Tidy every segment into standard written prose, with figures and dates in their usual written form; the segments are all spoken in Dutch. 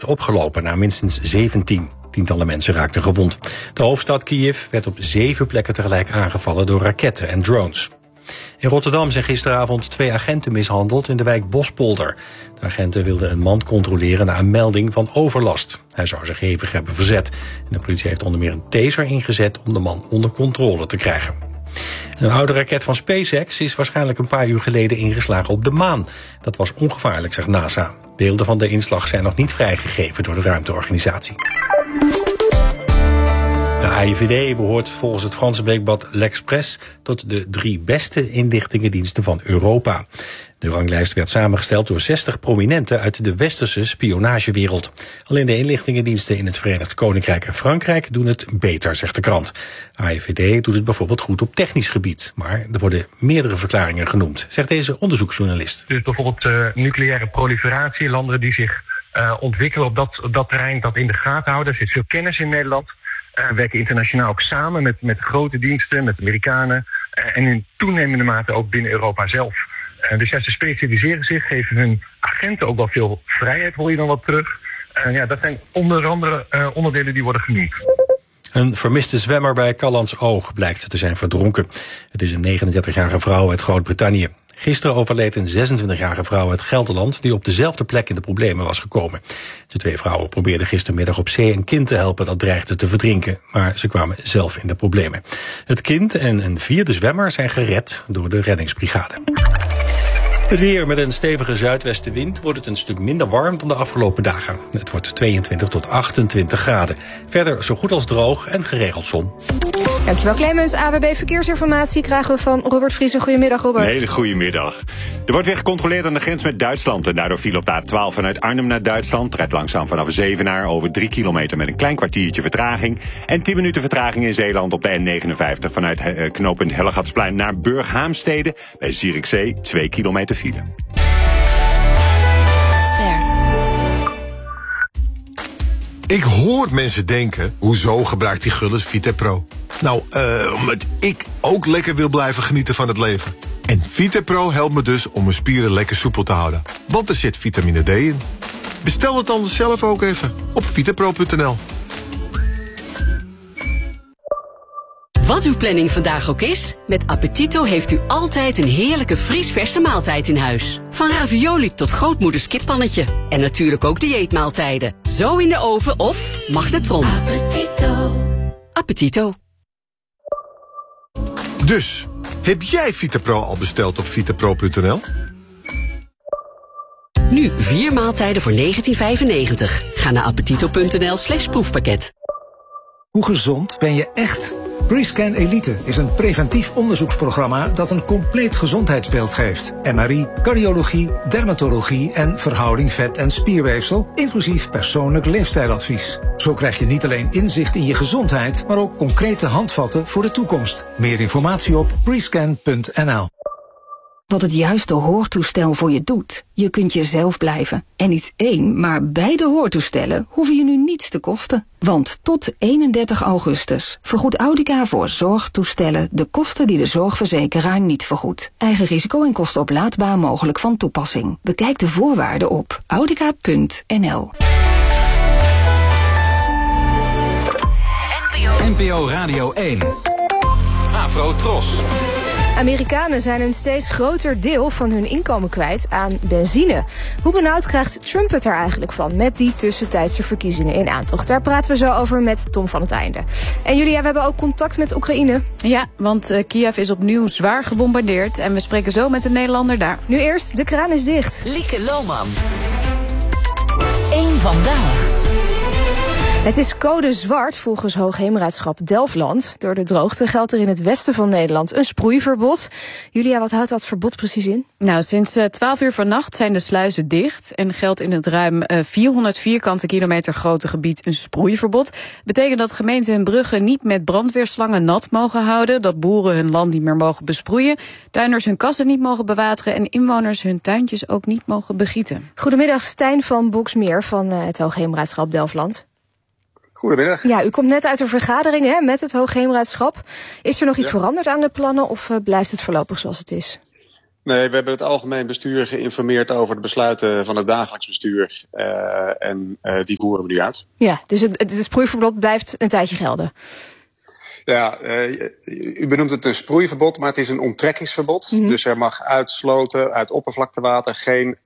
opgelopen naar minstens 17. Tientallen mensen raakten gewond. De hoofdstad Kiev werd op 7 plekken tegelijk aangevallen door raketten en drones. In Rotterdam zijn gisteravond 2 agenten mishandeld in de wijk Bospolder. De agenten wilden een man controleren na een melding van overlast. Hij zou zich hevig hebben verzet. En de politie heeft onder meer een taser ingezet om de man onder controle te krijgen. Een oude raket van SpaceX is waarschijnlijk een paar uur geleden ingeslagen op de maan. Dat was ongevaarlijk, zegt NASA. Beelden van de inslag zijn nog niet vrijgegeven door de ruimteorganisatie. De AIVD behoort volgens het Franse weekblad L'Express tot de 3 beste inlichtingendiensten van Europa. De ranglijst werd samengesteld door 60 prominenten uit de westerse spionagewereld. Alleen de inlichtingendiensten in het Verenigd Koninkrijk en Frankrijk doen het beter, zegt de krant. AIVD doet het bijvoorbeeld goed op technisch gebied, maar er worden meerdere verklaringen genoemd, zegt deze onderzoeksjournalist. Dus bijvoorbeeld nucleaire proliferatie, landen die zich ontwikkelen op dat terrein, dat in de gaten houden. Er zit veel kennis in Nederland. Werken internationaal ook samen met grote diensten, met Amerikanen en in toenemende mate ook binnen Europa zelf. Dus ja, ze specialiseren zich, geven hun agenten ook wel veel vrijheid, hoor je dan wat terug. Dat zijn onder andere onderdelen die worden genoemd. Een vermiste zwemmer bij Callantsoog blijkt te zijn verdronken. Het is een 39-jarige vrouw uit Groot-Brittannië. Gisteren overleed een 26-jarige vrouw uit Gelderland die op dezelfde plek in de problemen was gekomen. De 2 vrouwen probeerden gistermiddag op zee een kind te helpen dat dreigde te verdrinken, maar ze kwamen zelf in de problemen. Het kind en een 4e zwemmer zijn gered door de reddingsbrigade. Het weer. Met een stevige zuidwestenwind wordt het een stuk minder warm dan de afgelopen dagen. Het wordt 22 tot 28 graden. Verder zo goed als droog en geregeld zon. Dankjewel Clemens. AWB Verkeersinformatie krijgen we van Robert Vriesen. Goedemiddag Robert. Een hele goede middag. Er wordt weer gecontroleerd aan de grens met Duitsland. En daardoor viel op de A12 vanuit Arnhem naar Duitsland. Rijdt langzaam vanaf Zevenaar over 3 kilometer met een klein kwartiertje vertraging. En 10 minuten vertraging in Zeeland op de N59 vanuit knooppunt Hellegatsplein naar Burghaamstede. Bij Zierikzee 2 kilometer file. Ik hoor mensen denken, hoezo gebruikt die Gullis Vitapro? Nou, omdat ik ook lekker wil blijven genieten van het leven. En Vitapro helpt me dus om mijn spieren lekker soepel te houden. Want er zit vitamine D in. Bestel het dan zelf ook even op vitapro.nl. Wat uw planning vandaag ook is, met Appetito heeft u altijd een heerlijke vriesverse maaltijd in huis. Van ravioli tot grootmoeders kippannetje. En natuurlijk ook dieetmaaltijden. Zo in de oven of magnetron. Appetito. Appetito. Dus, heb jij Vitapro al besteld op vitapro.nl? Nu 4 maaltijden voor €19,95. Ga naar appetito.nl/proefpakket. Hoe gezond ben je echt? Rescan Elite is een preventief onderzoeksprogramma dat een compleet gezondheidsbeeld geeft. MRI, cardiologie, dermatologie en verhouding vet- en spierweefsel, inclusief persoonlijk leefstijladvies. Zo krijg je niet alleen inzicht in je gezondheid, maar ook concrete handvatten voor de toekomst. Meer informatie op rescan.nl. Wat het juiste hoortoestel voor je doet. Je kunt jezelf blijven. En niet 1, maar beide hoortoestellen hoeven je nu niets te kosten. Want tot 31 augustus vergoedt Audica voor zorgtoestellen de kosten die de zorgverzekeraar niet vergoedt. Eigen risico en kosten oplaadbaar mogelijk van toepassing. Bekijk de voorwaarden op audica.nl. NPO Radio 1. Afro Tros. Amerikanen zijn een steeds groter deel van hun inkomen kwijt aan benzine. Hoe benauwd krijgt Trump het er eigenlijk van met die tussentijdse verkiezingen in aantocht? Daar praten we zo over met Tom van het Einde. En Julia, we hebben ook contact met Oekraïne. Ja, want Kiev is opnieuw zwaar gebombardeerd en we spreken zo met een Nederlander daar. Nu eerst, de kraan is dicht. Lieke Lohman. 1 vandaag. Het is code zwart volgens Hoogheemraadschap Delfland. Door de droogte geldt er in het westen van Nederland een sproeiverbod. Julia, wat houdt dat verbod precies in? Nou, sinds 12 uur vannacht zijn de sluizen dicht en geldt in het ruim 400 vierkante kilometer grote gebied een sproeiverbod. Betekent dat gemeenten hun bruggen niet met brandweerslangen nat mogen houden, dat boeren hun land niet meer mogen besproeien, tuinders hun kassen niet mogen bewateren en inwoners hun tuintjes ook niet mogen begieten. Goedemiddag, Stijn van Boksmeer van het Hoogheemraadschap Delfland. Goedemiddag. Ja, u komt net uit een vergadering met het Hoogheemraadschap. Is er nog iets veranderd aan de plannen of blijft het voorlopig zoals het is? Nee, we hebben het algemeen bestuur geïnformeerd over de besluiten van het dagelijks bestuur. En die voeren we nu uit. Ja, dus het sproeiverbod blijft een tijdje gelden. Ja, u benoemt het een sproeiverbod, maar het is een onttrekkingsverbod. Mm-hmm. Dus er mag uit sloten, uit oppervlaktewater geen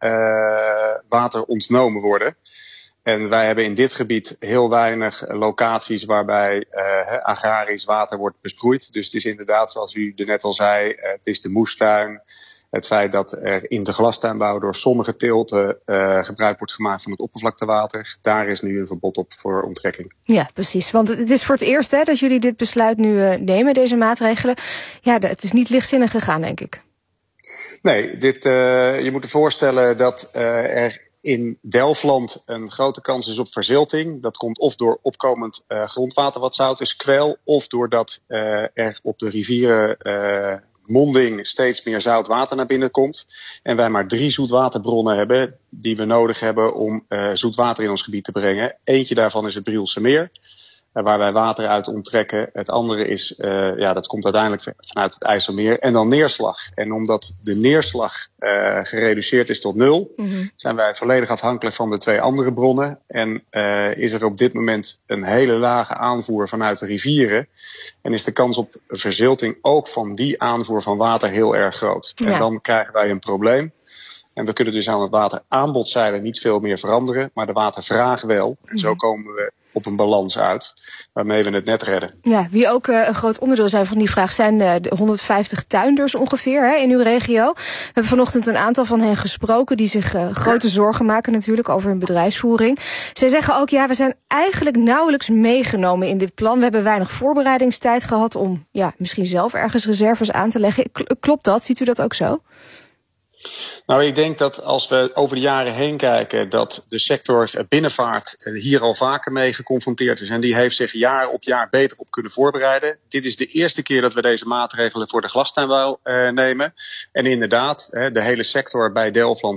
water ontnomen worden. En wij hebben in dit gebied heel weinig locaties waarbij agrarisch water wordt besproeid. Dus het is inderdaad, zoals u er net al zei, het is de moestuin. Het feit dat er in de glastuinbouw door sommige teelten gebruik wordt gemaakt van het oppervlaktewater. Daar is nu een verbod op voor onttrekking. Ja, precies. Want het is voor het eerst dat jullie dit besluit nu nemen, deze maatregelen. Ja, het is niet lichtzinnig gegaan, denk ik. Nee, je moet je voorstellen dat er in Delfland een grote kans is op verzilting. Dat komt of door opkomend grondwater wat zout is, kwel, of doordat er op de rivieren monding steeds meer zout water naar binnen komt. En wij maar 3 zoetwaterbronnen hebben die we nodig hebben om zoet water in ons gebied te brengen. Eentje daarvan is het Brielse Meer, waar wij water uit onttrekken. Het andere is, dat komt uiteindelijk vanuit het IJsselmeer. En dan neerslag. En omdat de neerslag gereduceerd is tot 0, zijn wij volledig afhankelijk van de 2 andere bronnen. En is er op dit moment een hele lage aanvoer vanuit de rivieren. En is de kans op verzilting ook van die aanvoer van water heel erg groot. Ja. En dan krijgen wij een probleem. En we kunnen dus aan het wateraanbodzijde niet veel meer veranderen, maar de watervraag wel. En zo komen we op een balans uit, waarmee we het net redden. Ja, wie ook een groot onderdeel zijn van die vraag zijn de 150 tuinders ongeveer in uw regio. We hebben vanochtend een aantal van hen gesproken die zich grote zorgen maken natuurlijk over hun bedrijfsvoering. Zij zeggen ook, we zijn eigenlijk nauwelijks meegenomen in dit plan. We hebben weinig voorbereidingstijd gehad om misschien zelf ergens reserves aan te leggen. Klopt dat? Ziet u dat ook zo? Nou, ik denk dat als we over de jaren heen kijken, dat de sector binnenvaart hier al vaker mee geconfronteerd is. En die heeft zich jaar op jaar beter op kunnen voorbereiden. Dit is de eerste keer dat we deze maatregelen voor de glastuinbouw nemen. En inderdaad, de hele sector bij Delfland